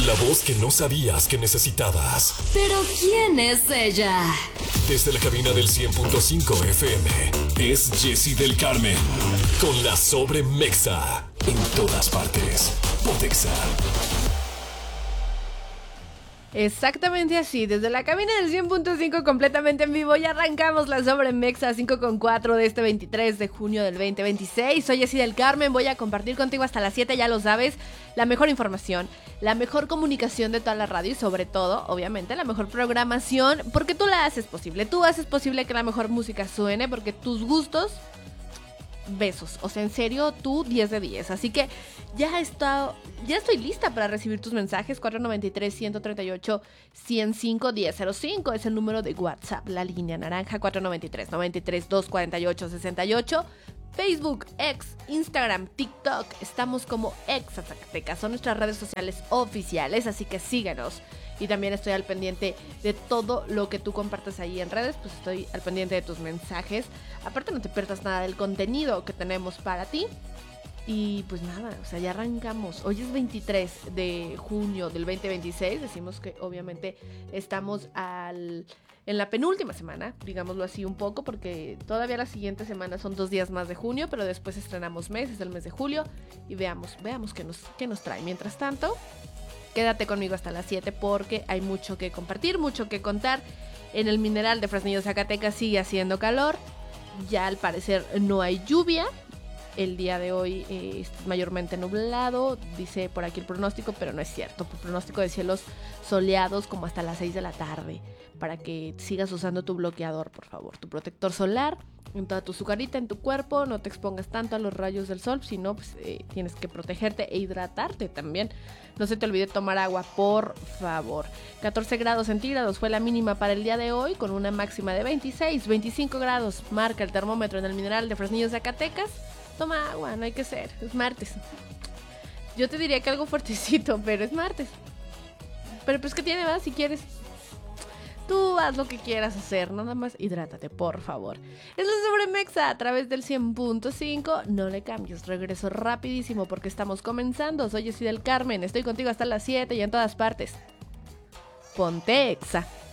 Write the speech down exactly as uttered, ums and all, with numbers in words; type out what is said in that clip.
La voz que no sabías que necesitabas. ¿Pero quién es ella? Desde la cabina del cien punto cinco F M, es Jessy del Carmen. Con la Sobremexa. En todas partes. Pontexa. Exactamente así, desde la cabina del cien punto cinco completamente en vivo, ya arrancamos la Sobremexa cinco con cuatro de este veintitrés de junio del veinte veintiséis. Soy Jessy del Carmen, voy a compartir contigo hasta las siete, ya lo sabes, la mejor información, la mejor comunicación de toda la radio y sobre todo, obviamente, la mejor programación, porque tú la haces posible, tú haces posible que la mejor música suene, porque tus gustos... besos, o sea, en serio, tú diez de diez, así que ya está, ya estoy lista para recibir tus mensajes. Cuatro nueve tres, uno tres ocho, uno cero cinco, uno cero cero cinco es el número de WhatsApp, la línea naranja. Cuatro nueve tres, nueve tres, dos cuatro ocho, seis ocho. Facebook, X, Instagram, TikTok, estamos como Exa Zacatecas, son nuestras redes sociales oficiales, así que síguenos. Y también estoy al pendiente de todo lo que tú compartes ahí en redes, pues estoy al pendiente de tus mensajes. Aparte no te pierdas nada del contenido que tenemos para ti. Y pues nada, o sea, ya arrancamos. Hoy es veintitrés de junio del veinte veintiséis. Decimos que obviamente estamos al, en la penúltima semana, digámoslo así un poco, porque todavía la siguiente semana son dos días más de junio, pero después estrenamos mes, es el mes de julio. Y veamos, veamos qué nos, qué nos trae. Mientras tanto... quédate conmigo hasta las siete porque hay mucho que compartir, mucho que contar. En el Mineral de Fresnillo, Zacatecas sigue haciendo calor. Ya al parecer no hay lluvia. El día de hoy eh, es mayormente nublado, dice por aquí el pronóstico, pero no es cierto. Por pronóstico de cielos soleados como hasta las seis de la tarde. Para que sigas usando tu bloqueador, por favor. Tu protector solar en toda tu azucarita, en tu cuerpo. No te expongas tanto a los rayos del sol, sino pues eh, tienes que protegerte e hidratarte también. No se te olvide tomar agua, por favor. catorce grados centígrados fue la mínima para el día de hoy, con una máxima de veintiséis, veinticinco grados. Marca el termómetro en el Mineral de Fresnillo, Zacatecas. Toma agua, no hay que ser, es martes. Yo te diría que algo fuertecito, pero es martes. Pero pues que tiene más si quieres. Tú haz lo que quieras hacer, nada más hidrátate, por favor. Es la Sobremexa a través del cien punto cinco. No le cambies, regreso rapidísimo porque estamos comenzando. Soy Jessy del Carmen, estoy contigo hasta las siete y en todas partes. Ponte Exa.